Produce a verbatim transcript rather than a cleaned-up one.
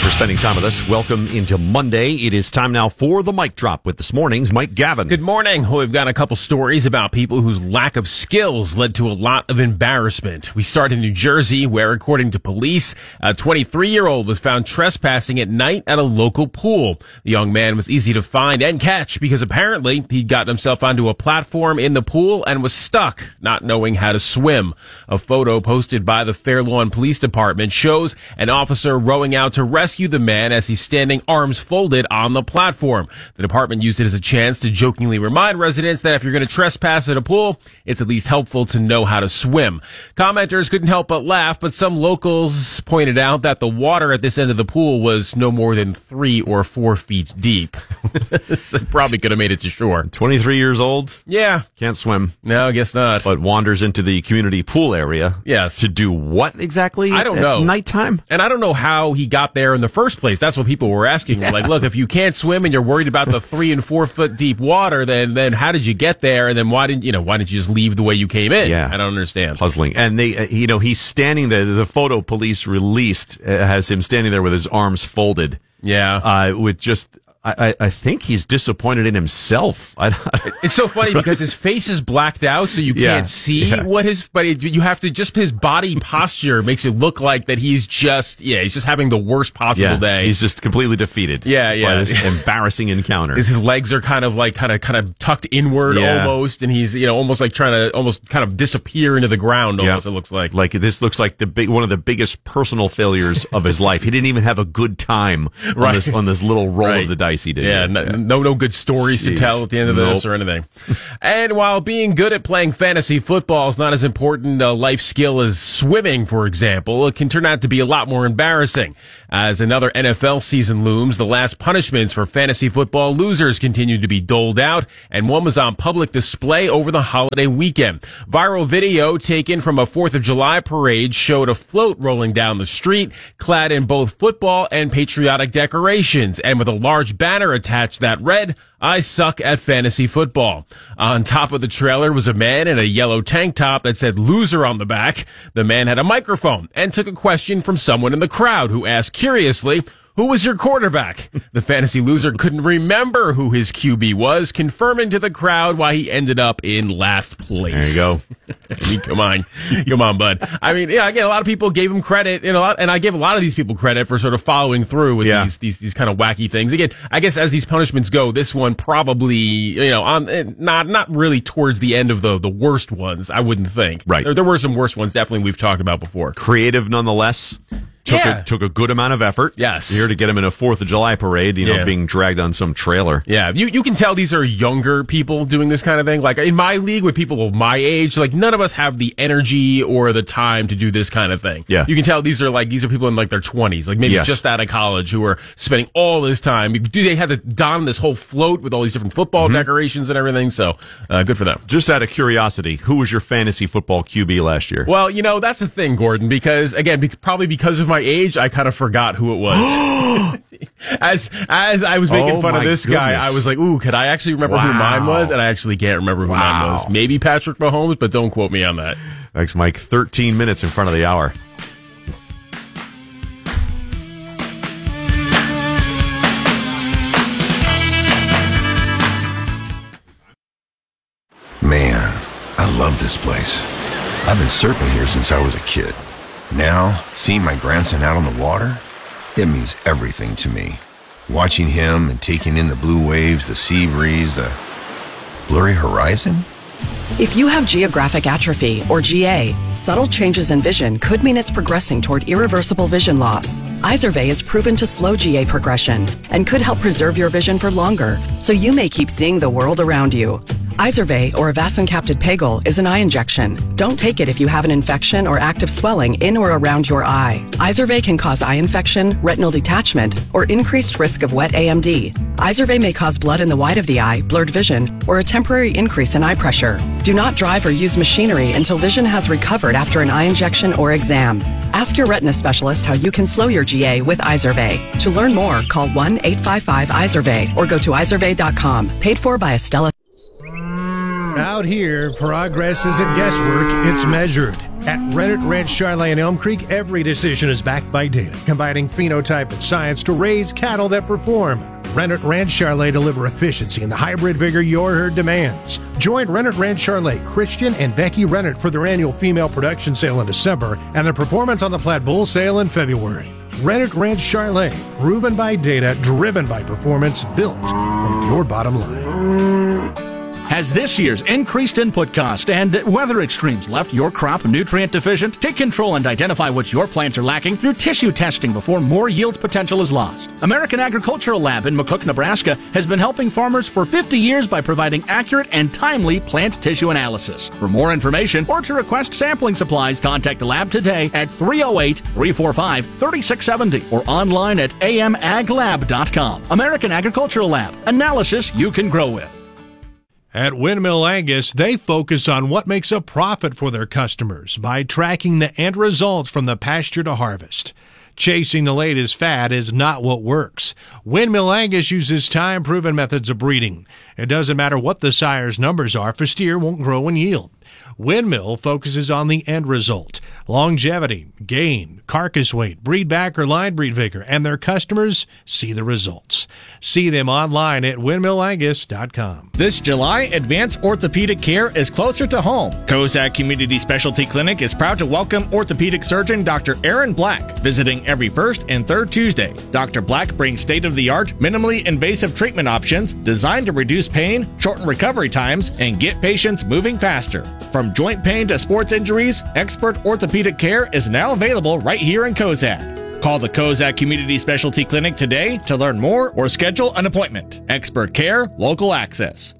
for spending time with us. Welcome into Monday. It is time now for the Mic Drop with this morning's Mike Gavin. Good morning. Well, we've got a couple stories about people whose lack of skills led to a lot of embarrassment. We start in New Jersey, where, according to police, a twenty-three-year-old was found trespassing at night at a local pool. The young man was easy to find and catch because apparently he'd gotten himself onto a platform in the pool and was stuck, not knowing how to swim. A photo posted by the Fair Lawn Police Department shows an officer rowing out to rescue the man as he's standing arms folded on the platform. The department used it as a chance to jokingly remind residents that if you're going to trespass at a pool, it's at least helpful to know how to swim. Commenters couldn't help but laugh, but some locals pointed out that the water at this end of the pool was no more than three or four feet deep. So probably could have made it to shore. twenty-three years old? Yeah. Can't swim. No, I guess not. But wanders into the community pool area. Yes. To do what exactly? I don't at know. Nighttime? And I don't know how he got there in the first place. That's what people were asking. Yeah. Like, look, if you can't swim and you're worried about the three and four foot deep water, then then how did you get there? And then why didn't you know why didn't you just leave the way you came in? Yeah. I don't understand. Puzzling. And they, uh, you know, he's standing there. The photo police released uh, has him standing there with his arms folded. Yeah. Uh, with just. I, I think he's disappointed in himself. I, it's so funny because his face is blacked out, so you yeah, can't see yeah. what his. But it, you have to just his body posture makes it look like that he's just yeah he's just having the worst possible yeah, day. He's just completely defeated. Yeah, yeah. By this embarrassing encounter. His legs are kind of like kind of kind of tucked inward yeah. almost, and he's you know almost like trying to almost kind of disappear into the ground. Almost yeah. it looks like like this looks like the big one of the biggest personal failures of his life. He didn't even have a good time on right. this on this little roll right. of the dice he did. Yeah. No, yeah. No, no good stories Jeez. to tell at the end of nope. this or anything. And while being good at playing fantasy football is not as important a life skill as swimming, for example, it can turn out to be a lot more embarrassing. As another N F L season looms, the last punishments for fantasy football losers continue to be doled out, and one was on public display over the holiday weekend. Viral video taken from a fourth of July parade showed a float rolling down the street, clad in both football and patriotic decorations, and with a large banner attached that read, "I suck at fantasy football." On top of the trailer was a man in a yellow tank top that said loser on the back. The man had a microphone and took a question from someone in the crowd who asked curiously, "Who was your quarterback?" The fantasy loser couldn't remember who his Q B was, confirming to the crowd why he ended up in last place. There you go. I mean, come on. Come on, bud. I mean, yeah, again, a lot of people gave him credit, you know, and I give a lot of these people credit for sort of following through with yeah. these, these, these kind of wacky things. Again, I guess as these punishments go, this one probably, you know, on, not, not really towards the end of the, the worst ones, I wouldn't think. Right. There, there were some worse ones, definitely, we've talked about before. Creative nonetheless. Took, yeah. a, took a good amount of effort. Yes. Here to get him in a fourth of July parade, you know, yeah. being dragged on some trailer. Yeah. You, you can tell these are younger people doing this kind of thing. Like in my league with people of my age, like none of us have the energy or the time to do this kind of thing. Yeah. You can tell these are like, these are people in like their twenties, like maybe yes. just out of college who are spending all this time. Do they have to don this whole float with all these different football mm-hmm. decorations and everything? So, uh, good for them. Just out of curiosity, who was your fantasy football Q B last year? Well, you know, that's the thing, Gordon, because again, be- probably because of my age, I kind of forgot who it was. as as I was making oh fun of this goodness. guy, I was like, ooh, could I actually remember wow. who mine was? And I actually can't remember who wow. mine was. Maybe Patrick Mahomes, but don't quote me on that. Thanks, Mike. thirteen minutes in front of the hour. Man, I love this place. I've been surfing here since I was a kid. Now, seeing my grandson out on the water, it means everything to me. Watching him and taking in the blue waves, the sea breeze, the blurry horizon. If you have geographic atrophy, or G A, subtle changes in vision could mean it's progressing toward irreversible vision loss. Izervay is proven to slow G A progression and could help preserve your vision for longer, so you may keep seeing the world around you. Izervay, or avacincaptad pegol, is an eye injection. Don't take it if you have an infection or active swelling in or around your eye. Izervay can cause eye infection, retinal detachment, or increased risk of wet A M D. Izervay may cause blood in the white of the eye, blurred vision, or a temporary increase in eye pressure. Do not drive or use machinery until vision has recovered after an eye injection or exam. Ask your retina specialist how you can slow your G A with Izervay. To learn more, call one eight five five Izervay or go to izervay dot com. Paid for by Estella. Out here, progress isn't guesswork, it's measured. At Rennet Ranch Charlotte and Elm Creek, every decision is backed by data, combining phenotype and science to raise cattle that perform. Rennet Ranch Charlotte deliver efficiency and the hybrid vigor your herd demands. Join Rennet Ranch Charlotte, Christian and Becky Rennet for their annual female production sale in December and their performance on the Platte Bull sale in February. Rennet Ranch Charlotte, proven by data, driven by performance, built for your bottom line. Has this year's increased input cost and weather extremes left your crop nutrient deficient? Take control and identify what your plants are lacking through tissue testing before more yield potential is lost. American Agricultural Lab in McCook, Nebraska has been helping farmers for fifty years by providing accurate and timely plant tissue analysis. For more information or to request sampling supplies, contact the lab today at three oh eight, three four five, three six seven zero or online at a m ag lab dot com. American Agricultural Lab. Analysis you can grow with. At Windmill Angus, they focus on what makes a profit for their customers by tracking the end results from the pasture to harvest. Chasing the latest fad is not what works. Windmill Angus uses time-proven methods of breeding. It doesn't matter what the sire's numbers are if a steer won't grow and yield. Windmill focuses on the end result, longevity, gain, carcass weight, breed back or line breed vigor, and their customers see the results. See them online at windmill angus dot com. This July, advanced orthopedic care is closer to home. Kozak Community Specialty Clinic is proud to welcome orthopedic surgeon Doctor Aaron Black, visiting every first and third Tuesday. Doctor Black brings state-of-the-art, minimally invasive treatment options designed to reduce pain, shorten recovery times, and get patients moving faster. From joint pain to sports injuries, expert orthopedic care is now available right here in Kozak. Call the Kozak Community Specialty Clinic today to learn more or schedule an appointment. Expert care, local access.